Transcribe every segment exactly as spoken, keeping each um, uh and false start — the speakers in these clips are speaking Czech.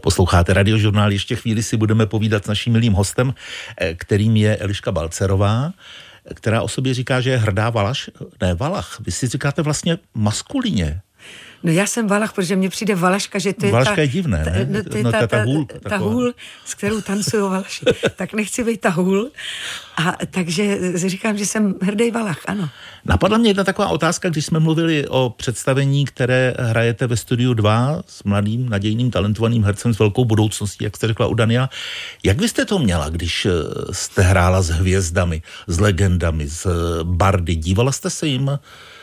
Posloucháte Radiožurnál, ještě chvíli si budeme povídat s naším milým hostem, kterým je Eliška Balcerová, která o sobě říká, že je hrdá Valaš, ne Valach. Vy si říkáte vlastně maskulině. No já jsem Valach, protože mně přijde Valaška, že to je Valaška ta... je divné, ne? Ta, to je no, ta, ta, ta, ta hůl. Ta hůl, s kterou tancují Valaši. Tak nechci být ta hůl. A takže říkám, že jsem hrdý Valach, ano. Napadla mě jedna taková otázka, když jsme mluvili o představení, které hrajete ve Studiu dva s mladým, nadějným, talentovaným hercem s velkou budoucností, jak jste řekla u Dania. Jak vy jste to měla, když jste hrála s hvězdami, s legendami, s bardy? Dívala jste se jim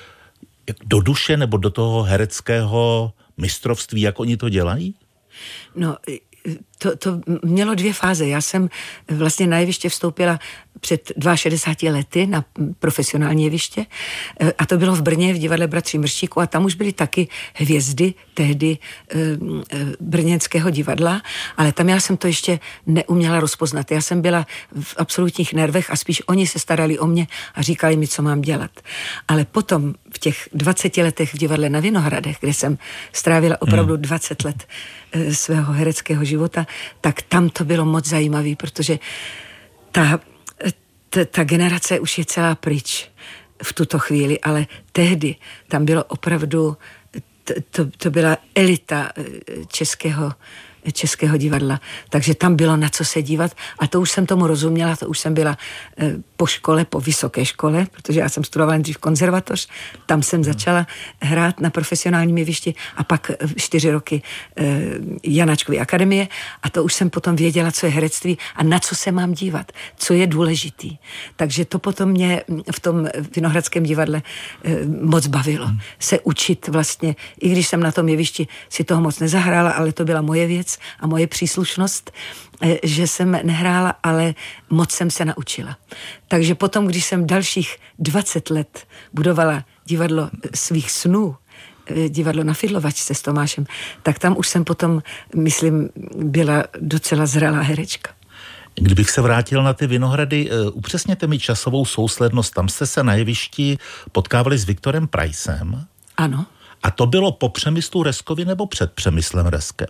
do duše nebo do toho hereckého mistrovství, jak oni to dělají? No, to, to mělo dvě fáze. Já jsem vlastně na jeviště vstoupila před šedesáti dvěma lety na profesionální jeviště a to bylo v Brně v divadle Bratří Mrštíků a tam už byly taky hvězdy tehdy e, e, brněnského divadla, ale tam já jsem to ještě neuměla rozpoznat. Já jsem byla v absolutních nervech a spíš oni se starali o mě a říkali mi, co mám dělat. Ale potom v těch dvaceti letech v divadle na Vinohradech, kde jsem strávila opravdu hmm. dvacet let e, svého hereckého života, tak tam to bylo moc zajímavé, protože ta Ta, ta generace už je celá pryč v tuto chvíli, ale tehdy tam bylo opravdu, to, to, to byla elita českého, českého divadla, takže tam bylo na co se dívat a to už jsem tomu rozuměla, to už jsem byla e, po škole, po vysoké škole, protože já jsem studovala dřív konzervatoř, tam jsem začala hrát na profesionálním jevišti a pak čtyři roky e, Janáčkovy akademie a to už jsem potom věděla, co je herectví a na co se mám dívat, co je důležitý. Takže to potom mě v tom Vinohradském divadle e, moc bavilo. Hmm. Se učit vlastně, i když jsem na tom jevišti si toho moc nezahrála, ale to byla moje věc a moje příslušnost, že jsem nehrála, ale moc jsem se naučila. Takže potom, když jsem dalších dvacet let budovala divadlo svých snů, divadlo na Fidlovačce s Tomášem, tak tam už jsem potom, myslím, byla docela zralá herečka. Kdybych se vrátil na ty Vinohrady, upřesněte mi časovou souslednost. Tam jste se na jevišti potkávali s Viktorem Prajsem. Ano. A to bylo po Přemyslu Reskovi nebo před Přemyslem Reskem?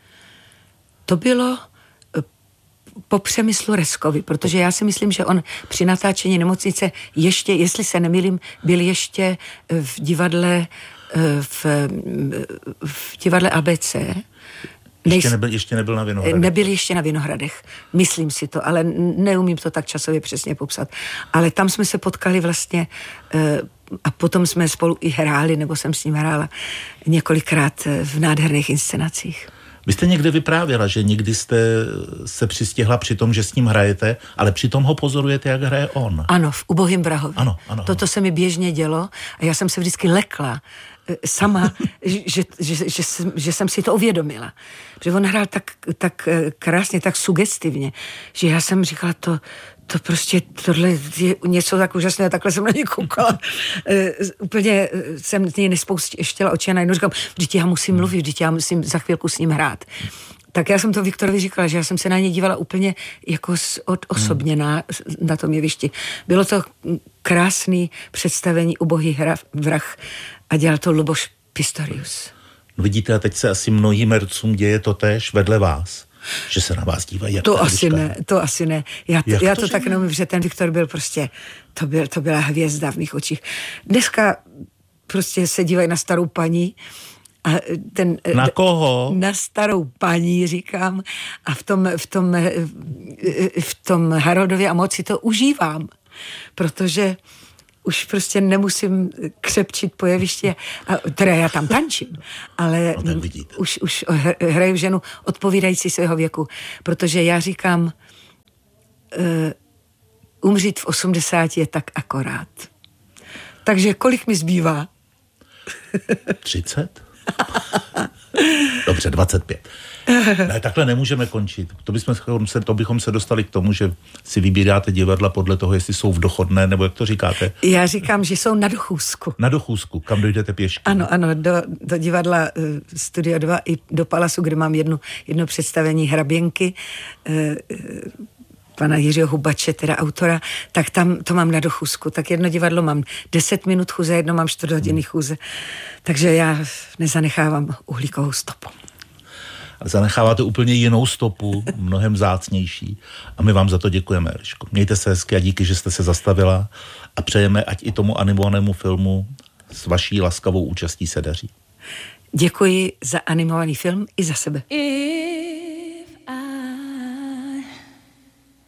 To bylo po Přemyslu Reskovi, protože já si myslím, že on při natáčení Nemocnice ještě, jestli se nemýlím, byl ještě v divadle v, v divadle A B C. Ještě nebyl, ještě nebyl na Vinohradech. Nebyl ještě na Vinohradech, myslím si to, ale neumím to tak časově přesně popsat. Ale tam jsme se potkali vlastně a potom jsme spolu i hráli, nebo jsem s ním hrála několikrát v nádherných inscenacích. Vy jste někde vyprávěla, že někdy jste se přistihla při tom, že s ním hrajete, ale přitom ho pozorujete, jak hraje on. Ano, v Ubohým Brahově. Ano, ano. Toto ano. se mi běžně dělo a já jsem se vždycky lekla sama, že, že, že, že, jsem, že jsem si to uvědomila. Že on hrál tak, tak krásně, tak sugestivně, že já jsem říkala, to, to prostě, tohle je něco tak úžasného, takhle jsem na něj koukala. E, úplně jsem z něj nespouštěla oči a najednou říkám, vždyť já musím mluvit, vždyť já musím za chvilku s ním hrát. Tak já jsem to Viktorovi říkala, že já jsem se na něj dívala úplně jako odosobně na, na tom jevišti. Bylo to krásný představení Ubohý vrah a dělal to Luboš Pistorius. No vidíte, a teď se asi mnohým hercům děje to též vedle vás, že se na vás dívají. To asi ne, to asi ne. Já to, já to, to tak ne? neumím, že ten Viktor byl prostě, to, byl, to byla hvězda v mých očích. Dneska prostě se dívají na starou paní, a ten, na koho? Na starou paní, říkám, a v tom, v tom, v tom Haroldově a moci to užívám, protože už prostě nemusím křepčit po jeviště, a, teda já tam tančím, ale no, už, už hraju ženu odpovídající svého věku, protože já říkám, uh, umřít v osmdesáti je tak akorát. Takže kolik mi zbývá? třicet? Dobře, dvacet pět. Ne, takhle nemůžeme končit. To bychom se, to bychom se dostali k tomu, že si vybíráte divadla podle toho, jestli jsou v dochodné, nebo jak to říkáte? Já říkám, že jsou na dochůzku. Na dochůzku, kam dojdete pěšky? Ano, ano, do, do divadla uh, Studio dva i do Palasu, kde mám jedno, jedno představení Hraběnky, uh, uh, pana Jiřího Hubače, teda autora, tak tam to mám na dochůzku. Tak jedno divadlo mám deset minut chůze, jedno mám čtvrt hodiny chůze. Takže já nezanechávám uhlíkovou stopu. zanecháváte úplně jinou stopu, mnohem vzácnější. A my vám za to děkujeme, Eliško. Mějte se hezky a díky, že jste se zastavila a přejeme, ať i tomu animovanému filmu s vaší laskavou účastí se daří. Děkuji za animovaný film i za sebe.